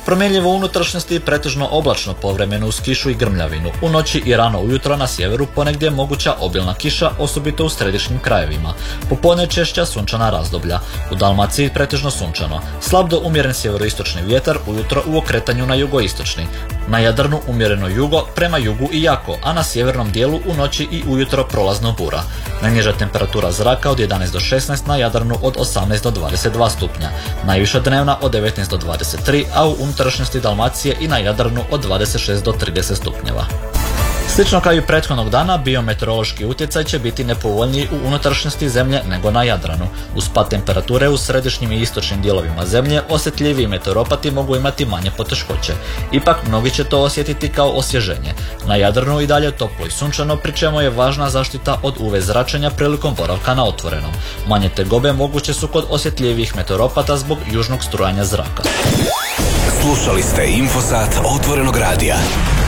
Promjenljivo u unutrašnjosti pretežno oblačno povremeno uz kišu i grmljavinu. U noći i rano ujutro na sjeveru ponegdje je moguća obilna kiša, osobito u središnjim krajevima. Popodne češća sunčana razdoblja. U Dalmaciji pretežno sunčano. Slab do umjeren sjeveroistočni vjetar, ujutro u okretanju na jugoistočni. Na Jadranu umjereno jugo, prema jugu i jako, a na sjevernom dijelu u noći i ujutro prolazno bura. Najniža temperatura zraka od 11 do 16, na Jadranu od 18 do 22 stupnja. Najviša dnevna od 19 do 23, a u unutrašnjosti Dalmacije i na Jadranu od 26 do 30 stupnjeva. Slično kao i prethodnog dana, biometeorološki utjecaj će biti nepovoljniji u unutrašnjosti zemlje nego na Jadranu. Uz pad temperature u središnjim i istočnim dijelovima zemlje, osjetljiviji meteoropati mogu imati manje poteškoće. Ipak, mnogi će to osjetiti kao osvježenje. Na Jadranu i dalje toplo i sunčano, pri čemu je važna zaštita od UV zračenja prilikom boravka na otvorenom. Manje tegobe moguće su kod osjetljivijih meteoropata zbog južnog strujanja zraka. Slušali ste Infosat Otvorenog radija.